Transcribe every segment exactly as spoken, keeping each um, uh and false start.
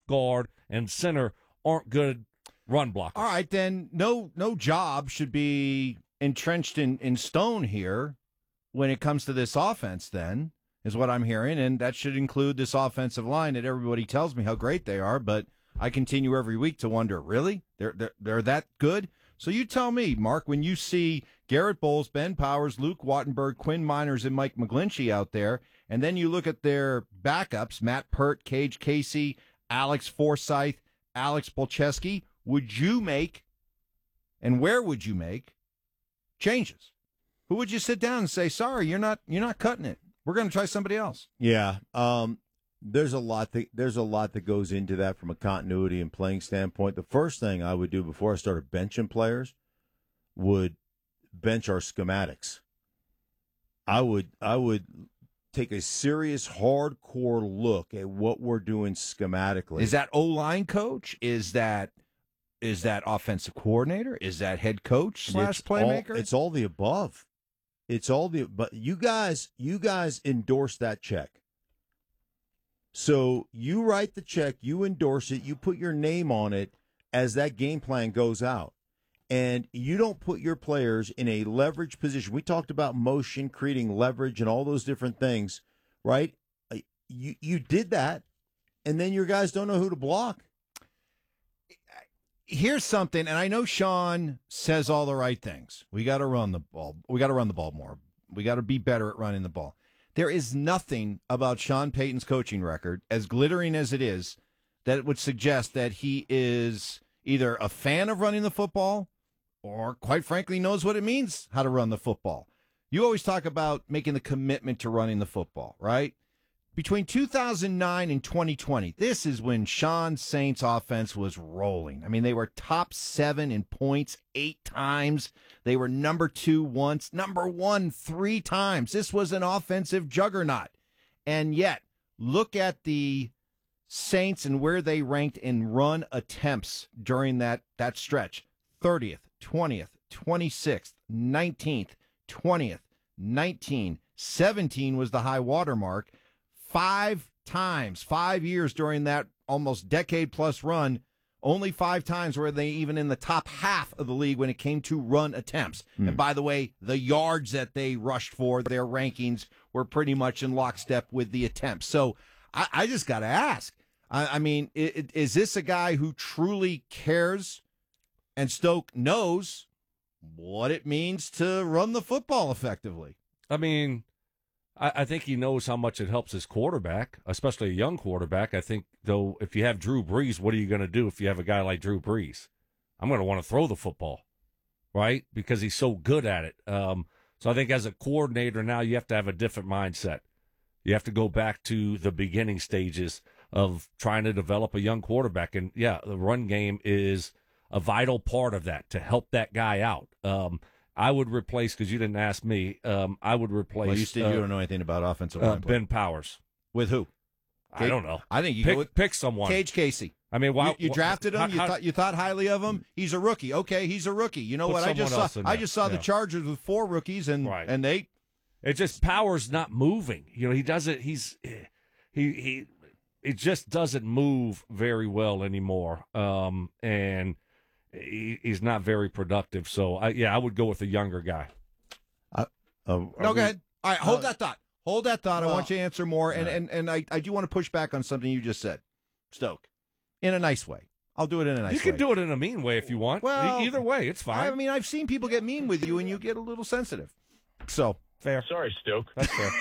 guard, and center aren't good run blockers. All right, then no no job should be entrenched in, in stone here when it comes to this offense, then, is what I'm hearing, and that should include this offensive line that everybody tells me how great they are, but I continue every week to wonder, really? They're, they're, they're that good? So you tell me, Mark, when you see Garrett Bowles, Ben Powers, Luke Wattenberg, Quinn Miners, and Mike McGlinchey out there, and then you look at their backups, Matt Pert, Cage Casey, Alex Forsythe, Alex Polcheski, would you make, and where would you make, changes? Who would you sit down and say, sorry, you're not you're not cutting it. We're going to try somebody else. Yeah, um, there's a lot that there's a lot that goes into that from a continuity and playing standpoint. The first thing I would do before I started benching players would bench our schematics. I would I would take a serious, hardcore look at what we're doing schematically. Is that O-line coach? Is that is that offensive coordinator? Is that head coach slash It's playmaker? all, it's all the above. It's all the but you guys you guys endorse that check. So you write the check, you endorse it, you put your name on it as that game plan goes out. And you don't put your players in a leverage position. We talked about motion, creating leverage, and all those different things, right? You you did that, and then your guys don't know who to block. Here's something, and I know Sean says all the right things. We got to run the ball. We got to run the ball more. We got to be better at running the ball. There is nothing about Sean Payton's coaching record, as glittering as it is, that would suggest that he is either a fan of running the football or, quite frankly, knows what it means how to run the football. You always talk about making the commitment to running the football, right? Between two thousand nine and twenty twenty, this is when Sean Saint's offense was rolling. I mean, they were top seven in points eight times. They were number two once, number one three times. This was an offensive juggernaut. And yet, look at the Saints and where they ranked in run attempts during that, that stretch. thirtieth, twentieth, twenty-sixth, nineteenth, twentieth, nineteen, seventeen was the high water mark. Five times, five years during that almost decade-plus run, only five times were they even in the top half of the league when it came to run attempts. Mm. And by the way, the yards that they rushed for, their rankings were pretty much in lockstep with the attempts. So I, I just got to ask, I, I mean, it, it, is this a guy who truly cares and Stoke knows what it means to run the football effectively? I mean, I, I think he knows how much it helps his quarterback, especially a young quarterback. I think, though, if you have Drew Brees, what are you going to do if you have a guy like Drew Brees? I'm going to want to throw the football, right? Because he's so good at it. Um, so I think as a coordinator now, you have to have a different mindset. You have to go back to the beginning stages of trying to develop a young quarterback. And, yeah, the run game is a vital part of that to help that guy out. Um, I would replace, because you didn't ask me, um, I would replace. Well, you, still, uh, you don't know anything about offensive uh, line play. Ben Powers. With who? I don't know. I think you pick, go with pick someone. Cage Casey. I mean, why, you, you drafted him. How, you how, thought you thought highly of him. He's a rookie. Okay, he's a rookie. You know what? I just saw. I just saw yeah. the Chargers with four rookies, and right. and they. It's just Powers not moving. You know, he doesn't. He's he he. It just doesn't move very well anymore. Um, and he, he's not very productive. So I, yeah, I would go with a younger guy. Uh, uh, no, go we, ahead. All right, hold uh, that thought. Hold that thought. well, I want you to answer more, and right. and and I, I do want to push back on something you just said, Stoke, in a nice way. I'll do it in a nice way. You can way. do it in a mean way if you want. Well, e- either way, it's fine. I mean, I've seen people get mean with you, and you get a little sensitive. So fair. Sorry, Stoke. That's fair.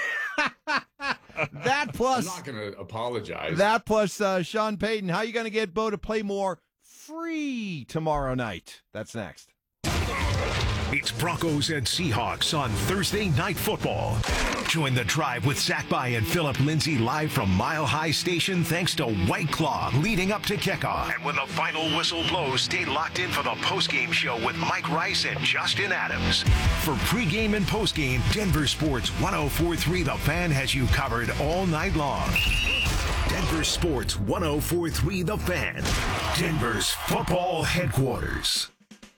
That plus, I'm not going to apologize. That plus uh, Sean Payton. How are you going to get Bo to play more free tomorrow night? That's next. It's Broncos and Seahawks on Thursday Night Football. Join the drive with Zach By and Philip Lindsay live from Mile High Station thanks to White Claw leading up to kickoff. And when the final whistle blows, stay locked in for the postgame show with Mike Rice and Justin Adams. For pregame and postgame, Denver Sports ten forty-three The Fan has you covered all night long. Denver Sports ten forty-three The Fan, Denver's football headquarters.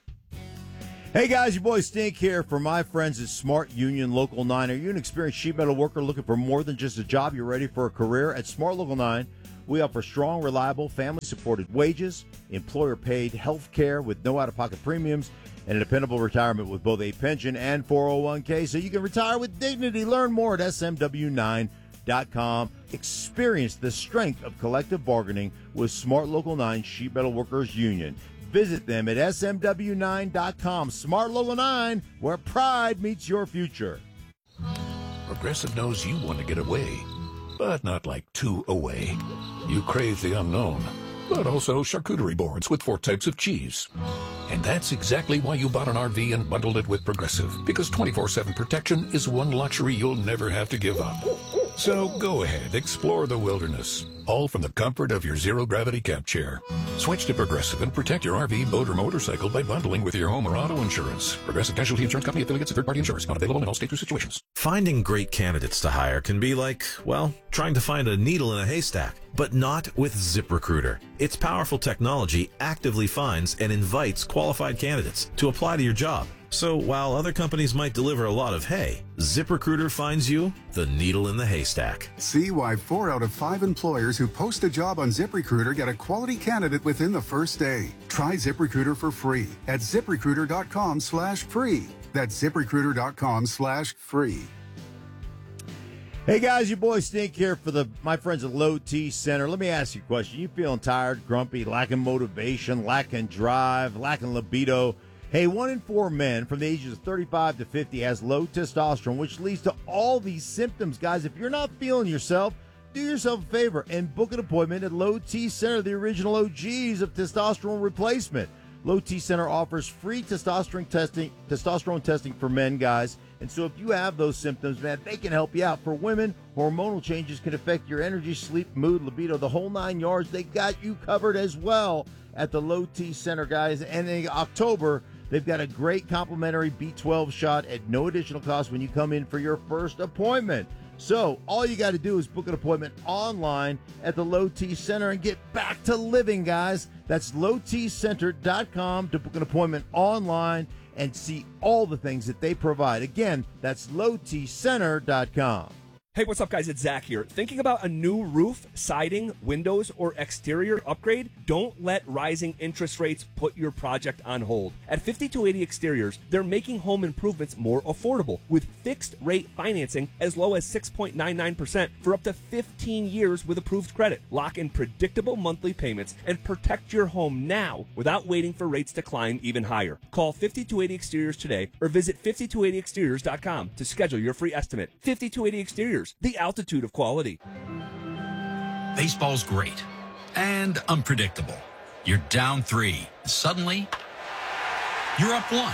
Hey guys, your boy Stink here for my friends at Smart Union Local nine. Are you an experienced sheet metal worker looking for more than just a job? You're ready for a career? At Smart Local nine, We offer strong, reliable, family-supported wages, employer-paid health care with no out-of-pocket premiums, and a dependable retirement with both a pension and four oh one k, so you can retire with dignity. Learn more at S M W nine dot com. Experience the strength of collective bargaining with Smart Local nine Sheet Metal Workers Union. Visit them at S M W nine dot com. Smart Local nine, where pride meets your future. Progressive knows you want to get away, but not like too away. You crave the unknown, but also charcuterie boards with four types of cheese. And that's exactly why you bought an R V and bundled it with Progressive, because twenty-four seven protection is one luxury you'll never have to give up. So go ahead, explore the wilderness, all from the comfort of your zero-gravity camp chair. Switch to Progressive and protect your R V, boat, or motorcycle by bundling with your home or auto insurance. Progressive Casualty Insurance Company affiliates and third-party insurers. Not available in all states or situations. Finding great candidates to hire can be like, well, trying to find a needle in a haystack, but not with ZipRecruiter. Its powerful technology actively finds and invites qualified candidates to apply to your job. So while other companies might deliver a lot of hay, ZipRecruiter finds you the needle in the haystack. See why four out of five employers who post a job on ZipRecruiter get a quality candidate within the first day. Try ZipRecruiter for free at ZipRecruiter.com slash free. That's ZipRecruiter.com slash free. Hey guys, your boy Stink here for the my friends at Low T Center. Let me ask you a question. You feeling tired, grumpy, lacking motivation, lacking drive, lacking libido? Hey, one in four men from the ages of thirty-five to fifty has low testosterone, which leads to all these symptoms. Guys, if you're not feeling yourself, do yourself a favor and book an appointment at Low T Center, the original O Gs of testosterone replacement. Low T Center offers free testosterone testing, testosterone testing for men, guys. And so if you have those symptoms, man, they can help you out. For women, hormonal changes can affect your energy, sleep, mood, libido, the whole nine yards. They got you covered as well at the Low T Center, guys. And in October, they've got a great complimentary B twelve shot at no additional cost when you come in for your first appointment. So all you got to do is book an appointment online at the Low T Center and get back to living, guys. That's low t center dot com to book an appointment online and see all the things that they provide. Again, that's low t center dot com. Hey, what's up, guys? It's Zach here. Thinking about a new roof, siding, windows, or exterior upgrade? Don't let rising interest rates put your project on hold. At fifty-two eighty Exteriors, they're making home improvements more affordable with fixed-rate financing as low as six point nine nine percent for up to fifteen years with approved credit. Lock in predictable monthly payments and protect your home now without waiting for rates to climb even higher. Call fifty-two eighty Exteriors today or visit fifty-two eighty exteriors dot com to schedule your free estimate. fifty-two eighty Exteriors. The altitude of quality. Baseball's great and unpredictable. You're down three. Suddenly, you're up one.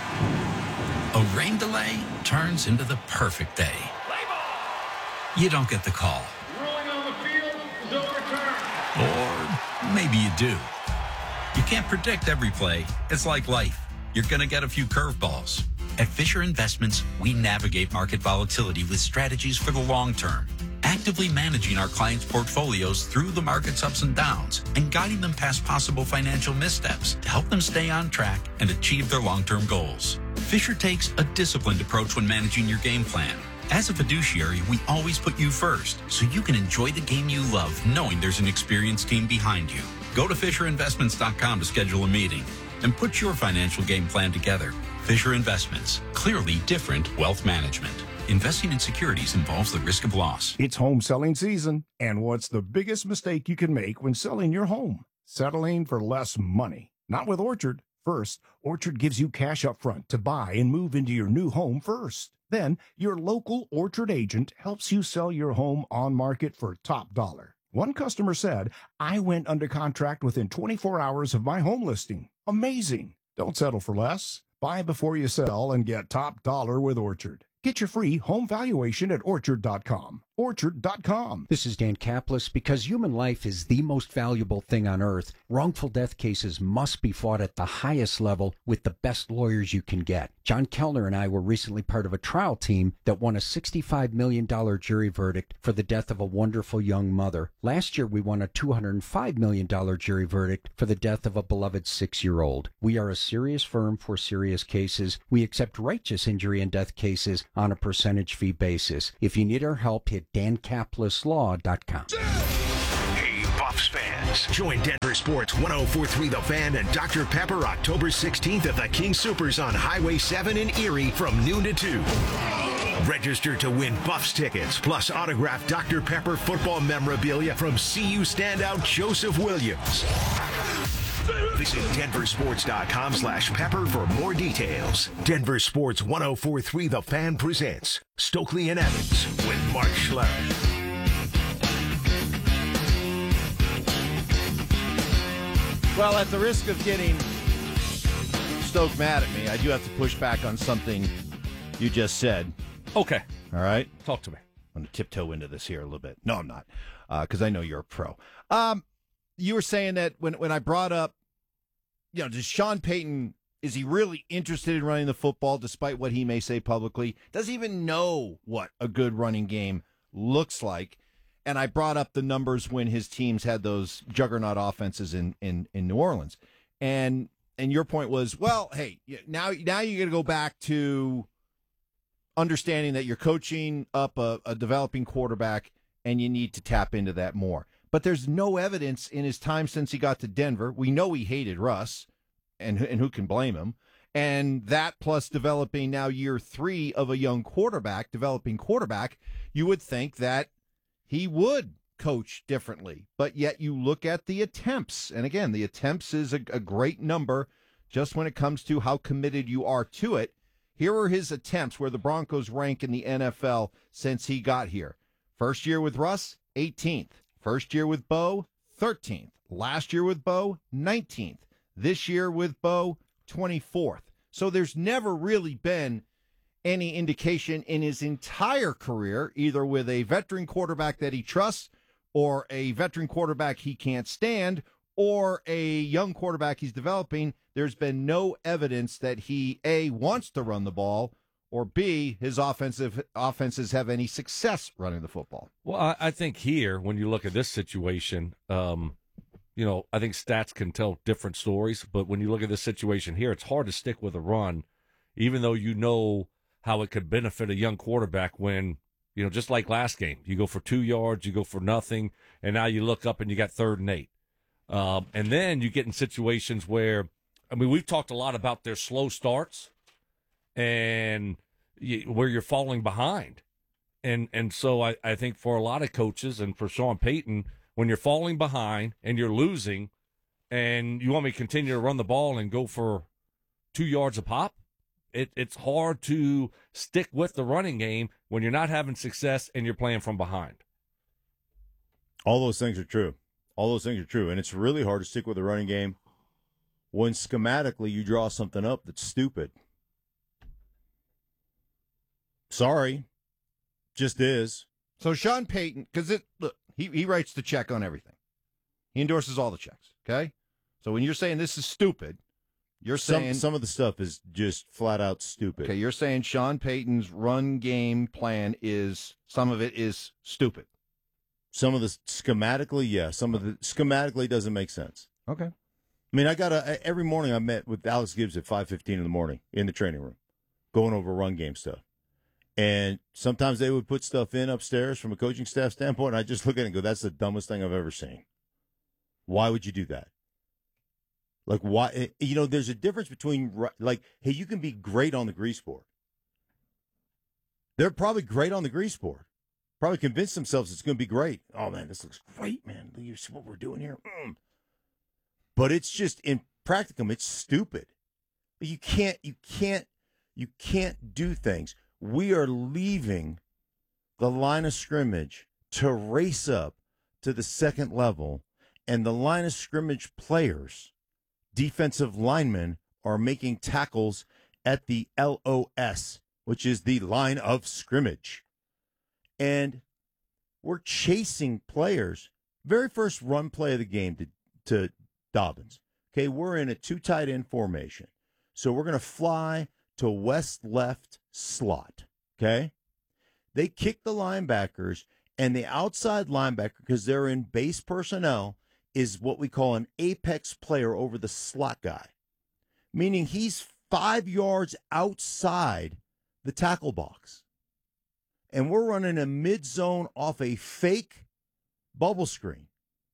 A rain delay turns into the perfect day. You don't get the call. Rolling on the field is overturned. Or maybe you do. You can't predict every play. It's like life. You're going to get a few curveballs. At Fisher Investments, we navigate market volatility with strategies for the long term, actively managing our clients' portfolios through the market's ups and downs and guiding them past possible financial missteps to help them stay on track and achieve their long-term goals. Fisher takes a disciplined approach when managing your game plan. As a fiduciary, we always put you first so you can enjoy the game you love knowing there's an experienced team behind you. Go to fisher investments dot com to schedule a meeting and put your financial game plan together. Fisher Investments, clearly different wealth management. Investing in securities involves the risk of loss. It's home selling season, and what's the biggest mistake you can make when selling your home? Settling for less money. Not with Orchard. First, Orchard gives you cash up front to buy and move into your new home first. Then, your local Orchard agent helps you sell your home on market for top dollar. One customer said, I went under contract within twenty-four hours of my home listing. Amazing. Don't settle for less. Buy before you sell and get top dollar with Orchard. Get your free home valuation at orchard dot com. orchard dot com. This is Dan Kaplis. Because human life is the most valuable thing on earth, wrongful death cases must be fought at the highest level with the best lawyers you can get. John Kellner and I were recently part of a trial team that won a sixty-five million dollars jury verdict for the death of a wonderful young mother. Last year, we won a two hundred five million dollars jury verdict for the death of a beloved six-year-old. We are a serious firm for serious cases. We accept righteous injury and death cases on a percentage fee basis. If you need our help, hit dan kaplis law dot com. Hey, Buffs fans. Join Denver Sports one oh four point three The Fan and Doctor Pepper October sixteenth at the King Supers on Highway seven in Erie from noon to two. Register to win Buffs tickets, plus autographed Doctor Pepper football memorabilia from C U standout Joseph Williams. Visit denversports.com slash pepper for more details. Denver Sports one oh four point three The Fan presents Stokely and Evans with Mark Schlereth. Well, at the risk of getting Stoke mad at me, I do have to push back on something you just said. Okay. All right? Talk to me. I'm going to tiptoe into this here a little bit. No, I'm not, because uh, I know you're a pro. Um, you were saying that when, when I brought up, you know, does Sean Payton, is he really interested in running the football despite what he may say publicly? Does he even know what a good running game looks like? And I brought up the numbers when his teams had those juggernaut offenses in, in, in New Orleans. And and your point was, well, hey, now, now you're going to go back to understanding that you're coaching up a, a developing quarterback and you need to tap into that more. But there's no evidence in his time since he got to Denver. We know he hated Russ, and, and who can blame him? And that plus developing now year three of a young quarterback, developing quarterback, you would think that he would coach differently. But yet you look at the attempts. And again, the attempts is a, a great number just when it comes to how committed you are to it. Here are his attempts where the Broncos rank in the N F L since he got here. First year with Russ, eighteenth. First year with Bo, thirteenth. Last year with Bo, nineteenth. This year with Bo, twenty-fourth. So there's never really been any indication in his entire career, either with a veteran quarterback that he trusts or a veteran quarterback he can't stand or a young quarterback he's developing. There's been no evidence that he, A, wants to run the ball, or B, his offensive offenses have any success running the football. Well, I, I think here, when you look at this situation, um, you know, I think stats can tell different stories. But when you look at this situation here, it's hard to stick with a run, even though you know how it could benefit a young quarterback when, you know, just like last game, you go for two yards, you go for nothing, and now you look up and you got third and eight. Um, and then you get in situations where, I mean, we've talked a lot about their slow starts and you, where you're falling behind. And and so I, I think for a lot of coaches and for Sean Payton, when you're falling behind and you're losing and you want me to continue to run the ball and go for two yards a pop, it, it's hard to stick with the running game when you're not having success and you're playing from behind. All those things are true. All those things are true. And it's really hard to stick with the running game when schematically you draw something up that's stupid. Sorry. Just is. So Sean Payton, because it look, he, he writes the check on everything. He endorses all the checks, okay? So when you're saying this is stupid, you're saying... Some, some of the stuff is just flat out stupid. Okay, you're saying Sean Payton's run game plan is, some of it is stupid. Some of the schematically, yeah. Some of the schematically doesn't make sense. Okay. I mean, I got a, every morning I met with Alex Gibbs at five fifteen in the morning in the training room, going over run game stuff. And sometimes they would put stuff in upstairs from a coaching staff standpoint, and I just look at it and go, that's the dumbest thing I've ever seen. Why would you do that? Like, why? You know, there's a difference between, like, hey, you can be great on the grease board. They're probably great on the grease board. Probably convinced themselves it's going to be great. Oh, man, this looks great, man. You see what we're doing here? Mm. But it's just, in practicum, it's stupid. You can't, you can't, you can't do things. We are leaving the line of scrimmage to race up to the second level, and the line of scrimmage players, defensive linemen, are making tackles at the L O S, which is the line of scrimmage. And we're chasing players. Very first run play of the game to, to Dobbins. Okay, we're in a two tight end formation. So we're going to fly to west left slot. Okay? They kick the linebackers, and the outside linebacker, because they're in base personnel, is what we call an apex player over the slot guy. Meaning he's five yards outside the tackle box. And we're running a mid-zone off a fake bubble screen.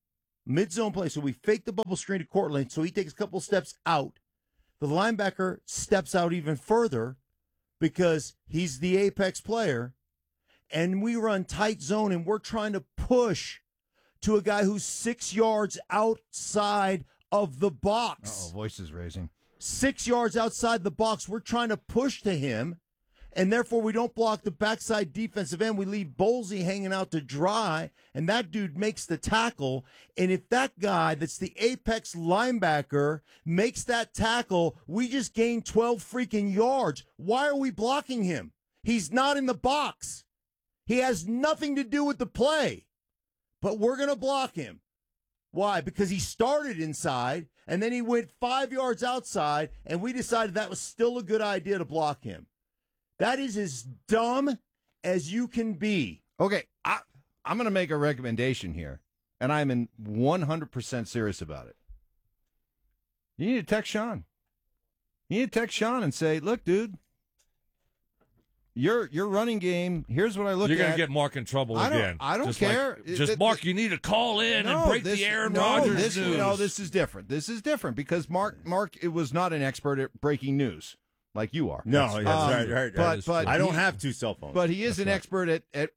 mid-zone play. So we fake the bubble screen to Courtland, so he takes a couple steps out. The linebacker steps out even further because he's the apex player, and we run tight zone, and we're trying to push to a guy who's six yards outside of the box. Oh, voice is raising. Six yards outside the box. We're trying to push to him, and therefore we don't block the backside defensive end. We leave Bolsey hanging out to dry, and that dude makes the tackle. And if that guy that's the apex linebacker makes that tackle, we just gain twelve freaking yards. Why are we blocking him? He's not in the box. He has nothing to do with the play. But we're going to block him. Why? Because he started inside, and then he went five yards outside, and we decided that was still a good idea to block him. That is as dumb as you can be. Okay, I, I'm going to make a recommendation here, and I'm in one hundred percent serious about it. You need to text Sean. You need to text Sean and say, look, dude, your your running game, here's what I look You're at. You're going to get Mark in trouble I don't, again. I don't just care. Like, just, it, Mark, it, you need to call in no, and break this, the Aaron no, Rodgers this, news. No, this is different. This is different because Mark, Mark it was not an expert at breaking news like you are. No, that's, that's um, right, right. But, but I don't he, have two cell phones. But he is that's an right. expert at, at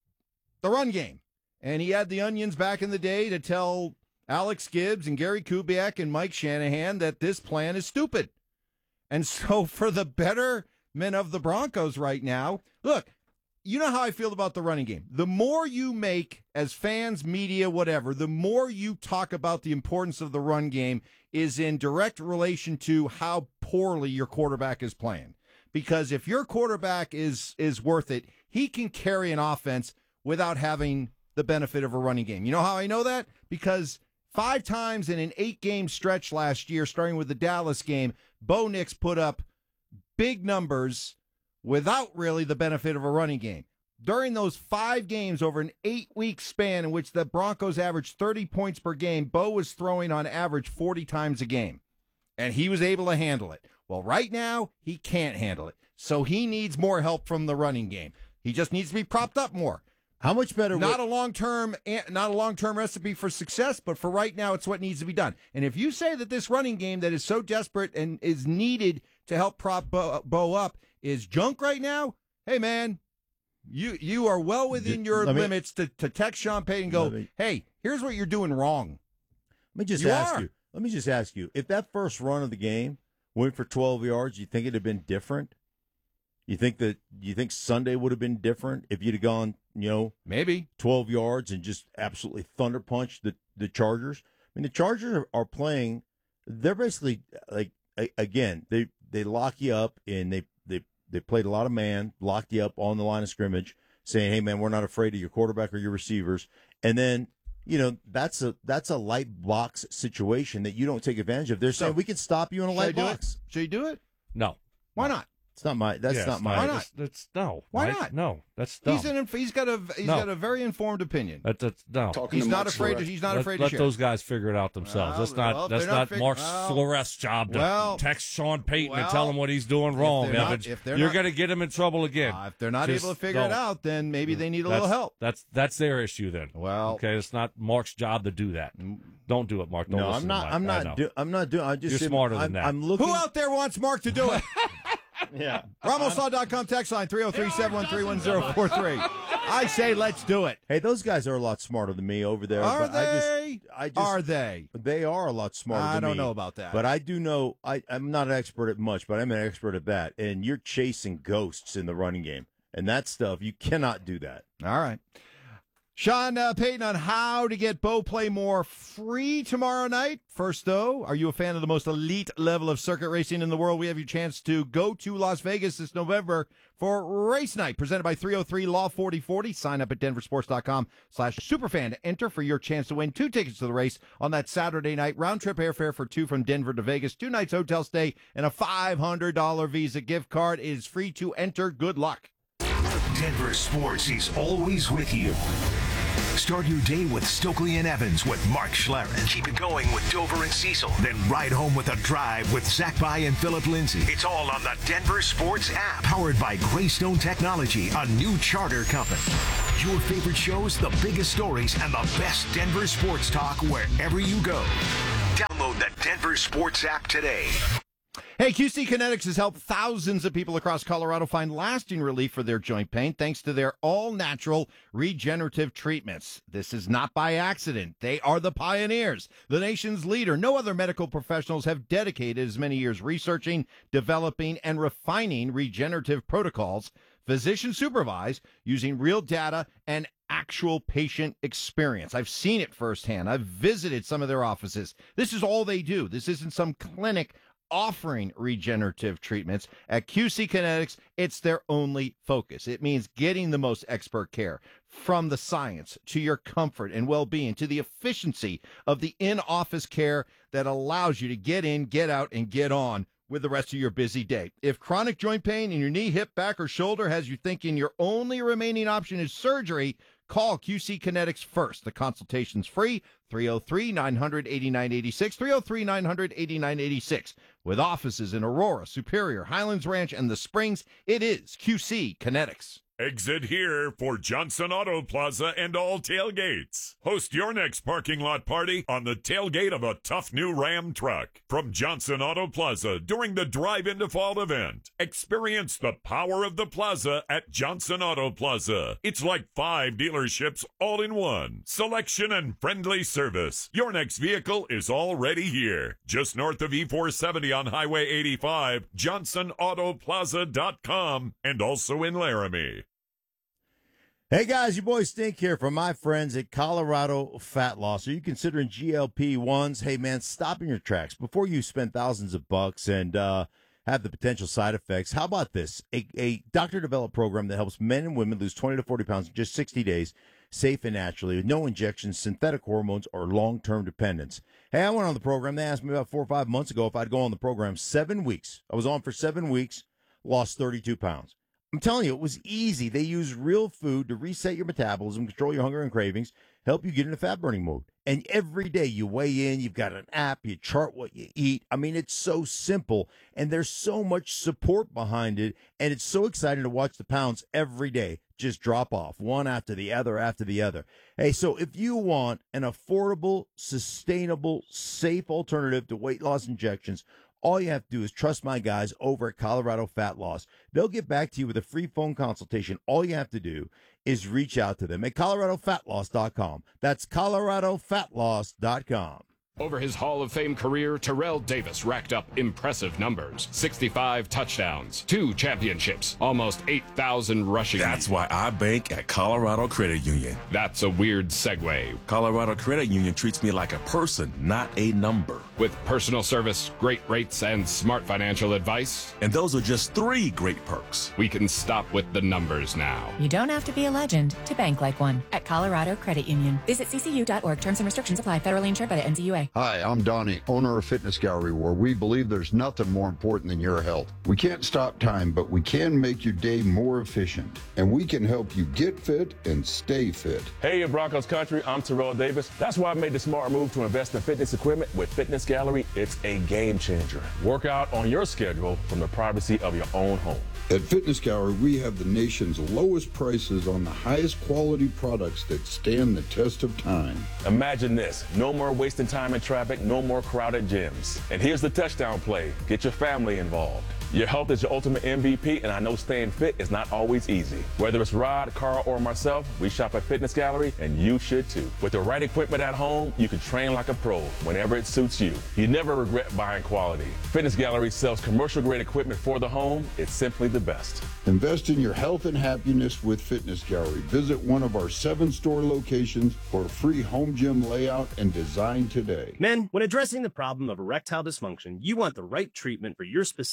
the run game. And he had the onions back in the day to tell Alex Gibbs and Gary Kubiak and Mike Shanahan that this plan is stupid. And so for the betterment of the Broncos right now, look, you know how I feel about the running game. The more you make as fans, media, whatever, the more you talk about the importance of the run game is in direct relation to how poorly your quarterback is playing. Because if your quarterback is is worth it, he can carry an offense without having the benefit of a running game. You know how I know that? Because five times in an eight-game stretch last year, starting with the Dallas game, Bo Nix put up big numbers without really the benefit of a running game. During those five games over an eight-week span in which the Broncos averaged thirty points per game, Bo was throwing on average forty times a game, and he was able to handle it. Well, right now, he can't handle it, so he needs more help from the running game. He just needs to be propped up more. How much better? Not would- a long-term, not a long-term recipe for success, but for right now, it's what needs to be done. And if you say that this running game that is so desperate and is needed to help prop Bo, Bo up is junk right now, hey man, you you are well within your Let me- limits to, to text Sean Payton and go, Let me- hey, here's what you're doing wrong. Let me just You ask are. you. Let me just ask you. If that first run of the game went for twelve yards, you think it'd have been different? You think that you think Sunday would have been different if you'd have gone, you know, maybe twelve yards and just absolutely thunder punched the, the Chargers? I mean, the Chargers are, are playing. They're basically like a, again they they lock you up and they they they played a lot of man, locked you up on the line of scrimmage, saying, "Hey man, we're not afraid of your quarterback or your receivers," and then. You know, that's a that's a light box situation that you don't take advantage of. They're saying So, we can stop you in a Should I light do box. it? Should you do it? No. Why not? It's not my. That's Yes, not my. Why not? That's, that's no. Why Mike, not? No, that's dumb. He's an inf- he's got a he's No. got a very informed opinion. That, that's no. he's not afraid. To, he's not let, afraid let to share. those guys figure it out themselves. Well, that's not. well, if that's they're not not, fig- Mark well, Flores' job to well, text Sean Payton and well, tell him what he's doing wrong. they're not- Evans. if they're You're not- going to get him in trouble again. Uh, if they're not Just able to figure it don't. out, then maybe they need a That's- little help. That's that's their issue then. Well, okay, it's not Mark's job to do that. Don't do it, Mark. Don't No, listen I'm not. To Mike. I'm I know. not. Do, I'm not doing. I just. You're smarter than I'm, that. I'm looking. Who out there wants Mark to do it? Yeah. Ramos Law dot com text line three oh three, seven one three, one oh four three. I say let's do it. Hey, those guys are a lot smarter than me over there. Are but I just, they? I just, Are they? They are a lot smarter I than don't me. know about that. But I do know. I, I'm not an expert at much, but I'm an expert at that. And you're chasing ghosts in the running game, and that stuff you cannot do that. All right. Sean uh, Payton on how to get Bo Play More free tomorrow night. First, though, are you a fan of the most elite level of circuit racing in the world? We have your chance to go to Las Vegas this November for race night, presented by three oh three Law forty forty. Sign up at denver sports dot com slash superfan to enter for your chance to win two tickets to the race on that Saturday night. Round-trip airfare for two from Denver to Vegas, two nights hotel stay, and a five hundred dollars Visa gift card. It is free to enter. Good luck. Denver Sports is always with you. Start your day with Stokely and Evans with Mark Schlereth. Keep it going with Dover and Cecil. Then ride home with a drive with Zach By and Philip Lindsay. It's all on the Denver Sports app. Powered by Greystone Technology, a new charter company. Your favorite shows, the biggest stories, and the best Denver sports talk wherever you go. Download the Denver Sports app today. Hey, Q C Kinetics has helped thousands of people across Colorado find lasting relief for their joint pain thanks to their all-natural regenerative treatments. This is not by accident. They are the pioneers, the nation's leader. No other medical professionals have dedicated as many years researching, developing, and refining regenerative protocols, physician supervised, using real data and actual patient experience. I've seen it firsthand. I've visited some of their offices. This is all they do. This isn't some clinic offering regenerative treatments. At Q C Kinetics, it's their only focus. It means getting the most expert care, from the science to your comfort and well-being to the efficiency of the in-office care that allows you to get in, get out, and get on with the rest of your busy day. If chronic joint pain in your knee, hip, back, or shoulder has you thinking your only remaining option is surgery, call Q C Kinetics first. The consultation's free, three oh three, nine hundred, eighty-nine eighty-six, three oh three, nine hundred, eighty-nine eighty-six. With offices in Aurora, Superior, Highlands Ranch, and the Springs, it is Q C Kinetics. Exit here for Johnson Auto Plaza and all tailgates. Host your next parking lot party on the tailgate of a tough new Ram truck. From Johnson Auto Plaza during the Drive into Fall event. Experience the power of the plaza at Johnson Auto Plaza. It's like five dealerships all in one. Selection and friendly service. Your next vehicle is already here. Just north of E four seventy on Highway eighty-five, johnson auto plaza dot com, and also in Laramie. Hey guys, your boy Stink here from my friends at Colorado Fat Loss. Are you considering G L P ones? Hey man, stop in your tracks before you spend thousands of bucks and uh, have the potential side effects. How about this? A, a doctor-developed program that helps men and women lose twenty to forty pounds in just sixty days, safe and naturally, with no injections, synthetic hormones, or long-term dependence. Hey, I went on the program. They asked me about four or five months ago if I'd go on the program. Seven weeks. I was on for seven weeks, lost thirty-two pounds. I'm telling you, it was easy. They use real food to reset your metabolism, control your hunger and cravings, help you get into fat-burning mode. And every day you weigh in, you've got an app, you chart what you eat. I mean, it's so simple, and there's so much support behind it, and it's so exciting to watch the pounds every day just drop off, one after the other after the other. Hey, so if you want an affordable, sustainable, safe alternative to weight loss injections, all you have to do is trust my guys over at Colorado Fat Loss. They'll get back to you with a free phone consultation. All you have to do is reach out to them at colorado fat loss dot com. That's colorado fat loss dot com. Over his Hall of Fame career, Terrell Davis racked up impressive numbers. sixty-five touchdowns, two championships, almost eight thousand rushing. That's why I bank at Colorado Credit Union. That's a weird segue. Colorado Credit Union treats me like a person, not a number. With personal service, great rates, and smart financial advice. And those are just three great perks. We can stop with the numbers now. You don't have to be a legend to bank like one at Colorado Credit Union. Visit c c u dot org. Terms and restrictions apply. Federally insured by the N C U A. Hi, I'm Donnie, owner of Fitness Gallery, where we believe there's nothing more important than your health. We can't stop time, but we can make your day more efficient, and we can help you get fit and stay fit. Hey, Broncos country, I'm Terrell Davis. That's why I made the smart move to invest in fitness equipment with Fitness Gallery. It's a game changer. Work out on your schedule from the privacy of your own home. At Fitness Gallery, we have the nation's lowest prices on the highest quality products that stand the test of time. Imagine this, no more wasting time in traffic, no more crowded gyms. And here's the touchdown play, get your family involved. Your health is your ultimate M V P, and I know staying fit is not always easy. Whether it's Rod, Carl, or myself, we shop at Fitness Gallery, and you should too. With the right equipment at home, you can train like a pro whenever it suits you. You never regret buying quality. Fitness Gallery sells commercial-grade equipment for the home. It's simply the best. Invest in your health and happiness with Fitness Gallery. Visit one of our seven store locations for a free home gym layout and design today. Men, when addressing the problem of erectile dysfunction, you want the right treatment for your specific medical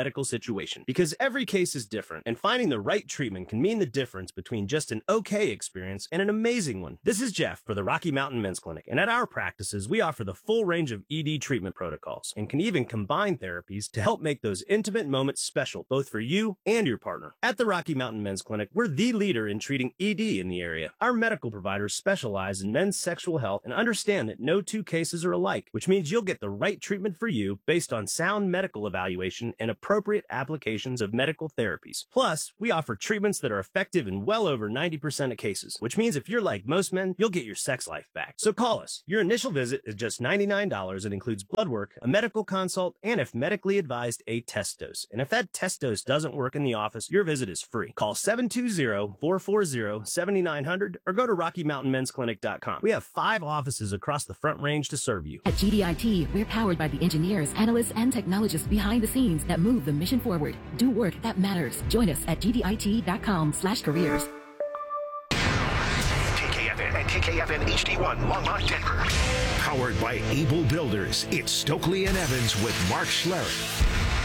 medical situation. Because every case is different, and finding the right treatment can mean the difference between just an okay experience and an amazing one. This is Jeff for the Rocky Mountain Men's Clinic, and at our practices, we offer the full range of E D treatment protocols and can even combine therapies to help make those intimate moments special, both for you and your partner. At the Rocky Mountain Men's Clinic, we're the leader in treating E D in the area. Our medical providers specialize in men's sexual health and understand that no two cases are alike, which means you'll get the right treatment for you based on sound medical evaluation and appropriate applications of medical therapies. Plus, we offer treatments that are effective in well over ninety percent of cases, which means if you're like most men, you'll get your sex life back. So call us. Your initial visit is just ninety-nine dollars and includes blood work, a medical consult, and if medically advised, a test dose. And if that test dose doesn't work in the office, your visit is free. Call seven two zero, four four zero, seven nine zero zero or go to rocky mountain men's clinic dot com. We have five offices across the Front Range to serve you. At G D I T, we're powered by the engineers, analysts, and technologists behind the scenes that move the mission forward. Do work that matters. Join us at G D I T dot com slash careers. K K F N and K K F N H D one, Longmont, Denver. Powered by Able Builders, it's Stokely and Evans with Mark Schlereth.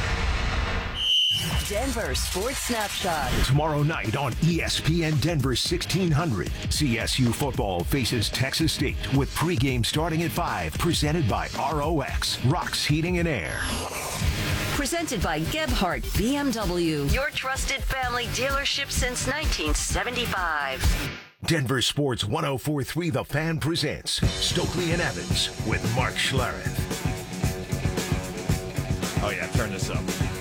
Denver Sports Snapshot. Tomorrow night on E S P N Denver sixteen hundred, C S U football faces Texas State with pregame starting at five, presented by R O X, Rocks Heating and Air. Presented by Gebhardt B M W, your trusted family dealership since nineteen seventy-five. Denver Sports one oh four point three The Fan presents Stokely and Evans with Mark Schlereth. Oh yeah, turn this up.